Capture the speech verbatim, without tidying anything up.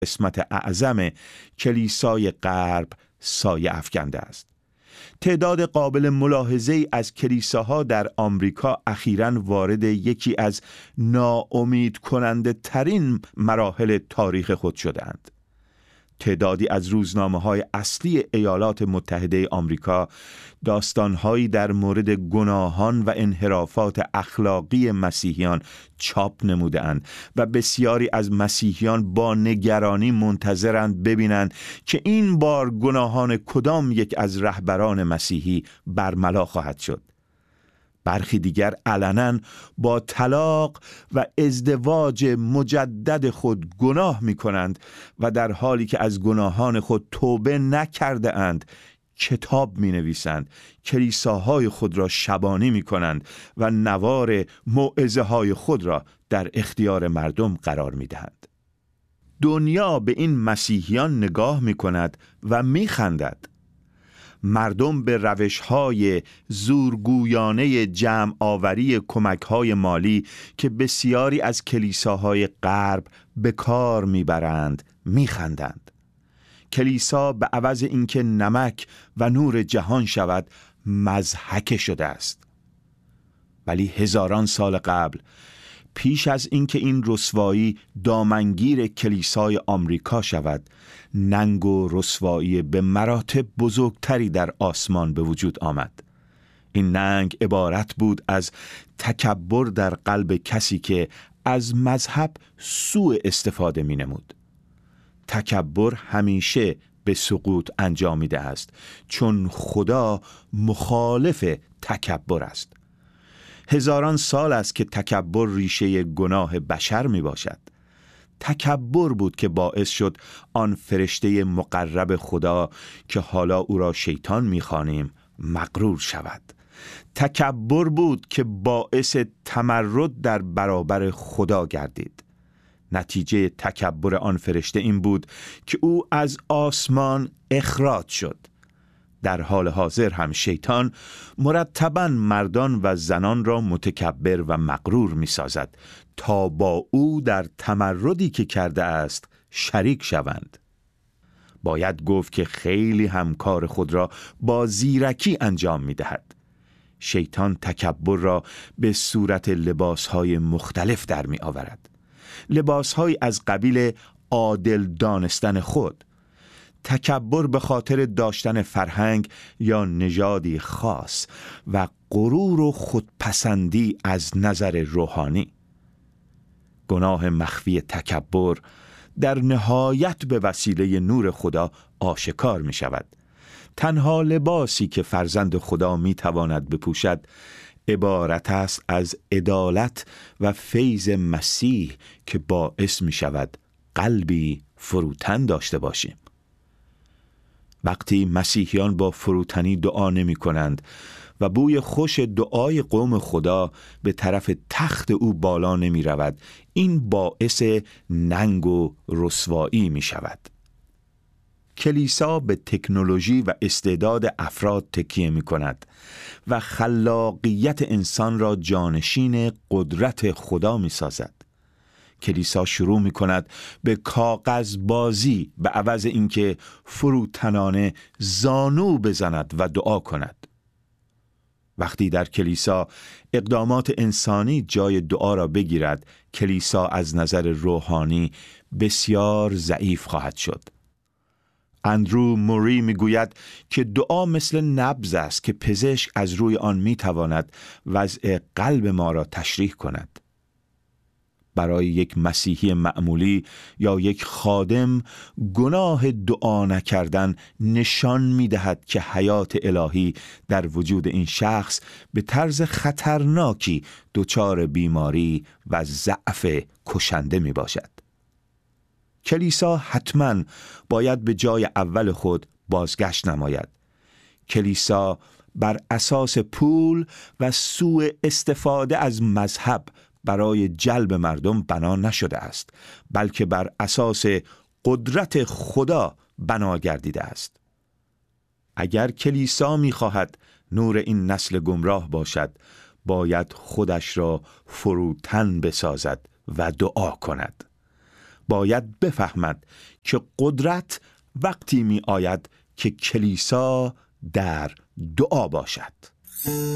قسمت اعظم کلیسای غرب سایه افکنده است. تعداد قابل ملاحظه‌ای از کلیساها در آمریکا اخیراً وارد یکی از ناامید کننده ترین مراحل تاریخ خود شدند. تعدادی از روزنامه‌های اصلی ایالات متحده آمریکا داستان‌هایی در مورد گناهان و انحرافات اخلاقی مسیحیان چاپ نموده‌اند و بسیاری از مسیحیان با نگرانی منتظرند ببینند که این بار گناهان کدام یک از رهبران مسیحی برملا خواهد شد. برخی دیگر علناً با طلاق و ازدواج مجدد خود گناه می کنند و در حالی که از گناهان خود توبه نکرده اند کتاب می نویسند، کلیساهای خود را شبانی می کنند و نوار موعظه های خود را در اختیار مردم قرار می دهند. دنیا به این مسیحیان نگاه می کند و می خندد. مردم به روش‌های زورگویانه جمع آوری کمک‌های مالی که بسیاری از کلیساهای غرب به کار می‌برند می‌خندند. کلیسا به عوض اینکه نمک و نور جهان شود مضحکه شده است. ولی هزاران سال قبل، پیش از اینکه این رسوایی دامنگیر کلیسای آمریکا شود، ننگ و رسوایی به مراتب بزرگتری در آسمان به وجود آمد. این ننگ عبارت بود از تکبر در قلب کسی که از مذهب سوء استفاده می نمود. تکبر همیشه به سقوط انجامیده است، چون خدا مخالف تکبر است. هزاران سال است که تکبر ریشه گناه بشر می باشد. تکبر بود که باعث شد آن فرشته مقرب خدا که حالا او را شیطان می خوانیم مغرور شود. تکبر بود که باعث تمرد در برابر خدا گردید. نتیجه تکبر آن فرشته این بود که او از آسمان اخراج شد. در حال حاضر هم شیطان مرتباً مردان و زنان را متکبر و مغرور می سازد تا با او در تمردی که کرده است شریک شوند. باید گفت که خیلی هم کار خود را با زیرکی انجام می دهد. شیطان تکبر را به صورت لباسهای مختلف در می آورد. لباسهایی از قبیل عادل دانستن خود. تکبر به خاطر داشتن فرهنگ یا نژادی خاص و غرور و خودپسندی از نظر روحانی. گناه مخفی تکبر در نهایت به وسیله نور خدا آشکار می شود. تنها لباسی که فرزند خدا می تواند بپوشد عبارت است از عدالت و فیض مسیح که باعث می شود قلبی فروتن داشته باشیم. وقتی مسیحیان با فروتنی دعا نمی کنند و بوی خوش دعای قوم خدا به طرف تخت او بالا نمی رود، این باعث ننگ و رسوایی می شود. کلیسا به تکنولوژی و استعداد افراد تکیه می کند و خلاقیت انسان را جانشین قدرت خدا می سازد. کلیسا شروع می کند به کاغذ بازی به عوض اینکه فروتنانه زانو بزند و دعا کند. وقتی در کلیسا اقدامات انسانی جای دعا را بگیرد، کلیسا از نظر روحانی بسیار ضعیف خواهد شد. اندرو موری می گوید که دعا مثل نبض است که پزشک از روی آن می تواند وضع قلب ما را تشریح کند. برای یک مسیحی معمولی یا یک خادم گناه دعا نکردن نشان می دهد که حیات الهی در وجود این شخص به طرز خطرناکی دچار بیماری و ضعف کشنده می باشد. کلیسا حتماً باید به جای اول خود بازگشت نماید. کلیسا بر اساس پول و سوء استفاده از مذهب برای جلب مردم بنا نشده است، بلکه بر اساس قدرت خدا بنا گردیده است. اگر کلیسا می‌خواهد نور این نسل گمراه باشد، باید خودش را فروتن بسازد و دعا کند. باید بفهمد که قدرت وقتی می آید که کلیسا در دعا باشد.